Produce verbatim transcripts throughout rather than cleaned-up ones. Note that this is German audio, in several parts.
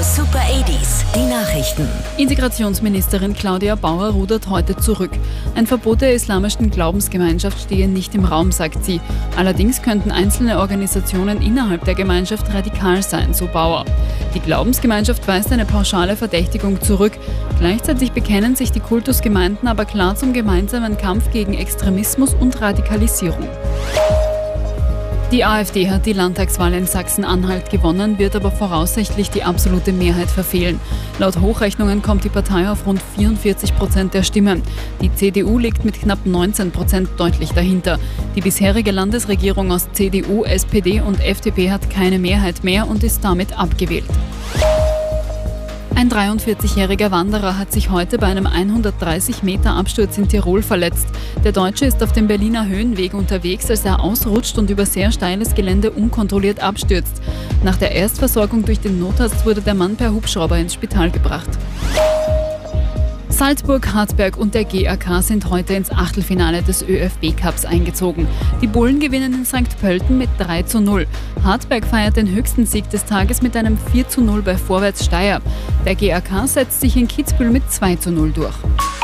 Super achtziger, die Nachrichten. Integrationsministerin Claudia Bauer rudert heute zurück. Ein Verbot der islamischen Glaubensgemeinschaft stehe nicht im Raum, sagt sie. Allerdings könnten einzelne Organisationen innerhalb der Gemeinschaft radikal sein, so Bauer. Die Glaubensgemeinschaft weist eine pauschale Verdächtigung zurück. Gleichzeitig bekennen sich die Kultusgemeinden aber klar zum gemeinsamen Kampf gegen Extremismus und Radikalisierung. Die AfD hat die Landtagswahl in Sachsen-Anhalt gewonnen, wird aber voraussichtlich die absolute Mehrheit verfehlen. Laut Hochrechnungen kommt die Partei auf rund vierundvierzig Prozent der Stimmen. Die C D U liegt mit knapp neunzehn Prozent deutlich dahinter. Die bisherige Landesregierung aus C D U, S P D und F D P hat keine Mehrheit mehr und ist damit abgewählt. Ein dreiundvierzigjähriger Wanderer hat sich heute bei einem hundertdreißig Meter Absturz in Tirol verletzt. Der Deutsche ist auf dem Berliner Höhenweg unterwegs, als er ausrutscht und über sehr steiles Gelände unkontrolliert abstürzt. Nach der Erstversorgung durch den Notarzt wurde der Mann per Hubschrauber ins Spital gebracht. Salzburg, Hartberg und der G A K sind heute ins Achtelfinale des ÖFB-Cups eingezogen. Die Bullen gewinnen in Sankt Pölten mit drei zu null. Hartberg feiert den höchsten Sieg des Tages mit einem vier zu null bei Vorwärts Steyr. Der G A K setzt sich in Kitzbühel mit zwei zu null durch.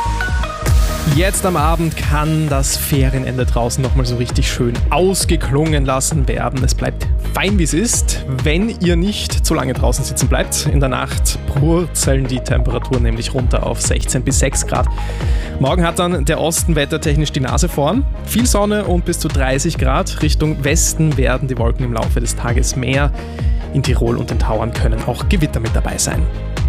Jetzt am Abend kann das Ferienende draußen nochmal so richtig schön ausgeklungen lassen werden. Es bleibt fein, wie es ist, wenn ihr nicht zu lange draußen sitzen bleibt. In der Nacht purzeln die Temperaturen nämlich runter auf sechzehn bis sechs Grad. Morgen hat dann der Osten wettertechnisch die Nase vorn. Viel Sonne und bis zu dreißig Grad. Richtung Westen werden die Wolken im Laufe des Tages mehr. In Tirol und den Tauern können auch Gewitter mit dabei sein.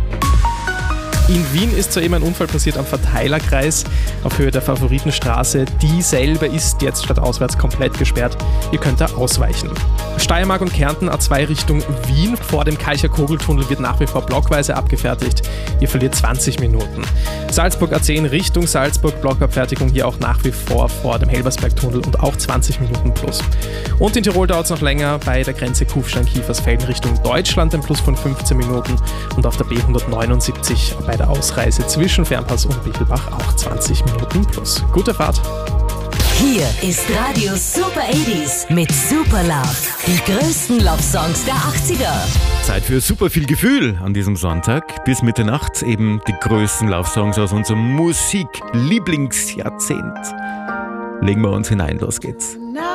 In Wien ist soeben ein Unfall passiert am Verteilerkreis auf Höhe der Favoritenstraße. Dieselbe ist jetzt stadtauswärts komplett gesperrt. Ihr könnt da ausweichen. Steiermark und Kärnten A zwei Richtung Wien. Vor dem Kalcher Kogeltunnel wird nach wie vor blockweise abgefertigt. Ihr verliert zwanzig Minuten. Salzburg A zehn Richtung Salzburg. Blockabfertigung hier auch nach wie vor vor dem Helbersbergtunnel und auch zwanzig Minuten plus. Und in Tirol dauert es noch länger bei der Grenze Kufstein-Kiefersfelden Richtung Deutschland, ein Plus von fünfzehn Minuten. Und auf der B hundertneunundsiebzig bei der Ausreise zwischen Fernpass und Bichelbach auch zwanzig Minuten plus. Gute Fahrt! Hier ist Radio Super achtziger mit Super Love. Die größten Love-Songs der achtziger. Zeit für super viel Gefühl an diesem Sonntag. Bis Mitternacht eben die größten Love-Songs aus unserem Musik-Lieblingsjahrzehnt. Legen wir uns hinein, los geht's. Now